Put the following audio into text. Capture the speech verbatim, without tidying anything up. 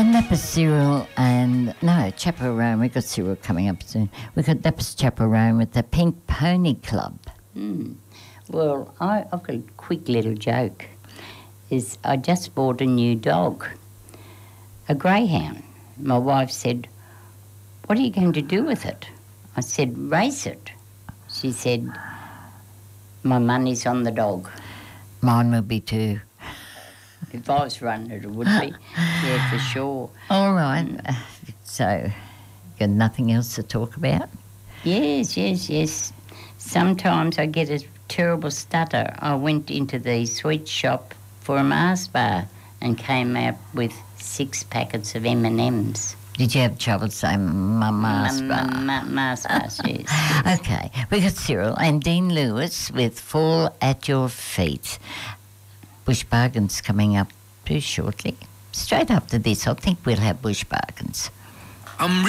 And that was Cyril and, no, Chaperone. We've got Cyril coming up soon. We've got, that was Chaperone with the Pink Pony Club. Mm. Well, I, I've got a quick little joke. Is I just bought a new dog, a greyhound. My wife said, "What are you going to do with it?" I said, "Race it." She said, "My money's on the dog." Mine will be too. If I was running it, it would be. Yeah, for sure. All right. Mm. So, got nothing else to talk about? Yes, yes, yes. Sometimes I get a terrible stutter. I went into the sweet shop for a Mars bar and came out with six packets of M and M's. Did you have trouble saying Mars bar? Mars bars, yes, yes. Okay. We got Cyril and Dean Lewis with Fall at Your Feet. Bush Bargains coming up pretty shortly. Straight after this, I think we'll have Bush Bargains. I'm